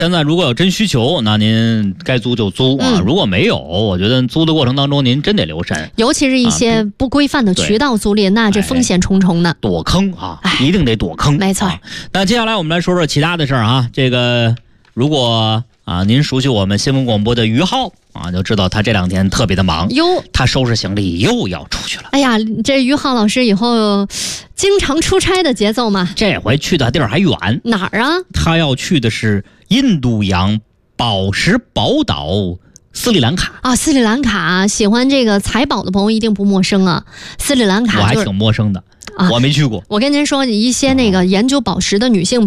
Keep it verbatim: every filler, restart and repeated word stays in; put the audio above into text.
现在如果有真需求，那您该租就租啊。 嗯、 如果没有，我觉得租的过程当中您真得留神， 尤其是一些不规范的渠道租赁，啊、那这风险重重呢。 哎、躲坑啊，一定得躲坑。 没错、 啊。那接下来我们来说说其他的事儿啊。这个如果啊您熟悉我们新闻广播的于浩啊，就知道他这两天特别的忙哟， 他收拾行李又要出去了。 哎呀，这于浩老师以后经常出差的节奏嘛。 这回去的地儿还远， 哪儿啊？ 他要去的是印度洋宝石宝岛斯里兰卡啊，斯里兰卡，喜欢这个财宝的朋友一定不陌生啊。斯里兰卡、就是、 我还挺陌生的， 啊， 我没去过。 我跟您说，一些那个研究宝石的女性